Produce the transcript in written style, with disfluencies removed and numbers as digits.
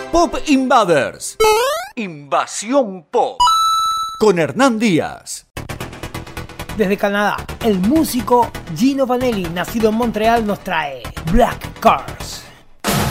Pop Invaders. Invasión Pop. Con Hernán Díaz. Desde Canadá, el músico Gino Vanelli, nacido en Montreal, nos trae Black Cars.